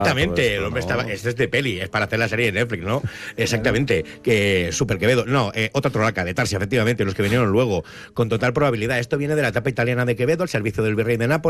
Exactamente, el hombre estaba. Este es de peli, es para hacer la serie de Netflix, ¿no? Exactamente, que Super Quevedo. No, otra Trollaca de Tarsia, efectivamente, los que vinieron luego, con total probabilidad. Esto viene de la etapa italiana de Quevedo, el servicio del virrey de Nápoles.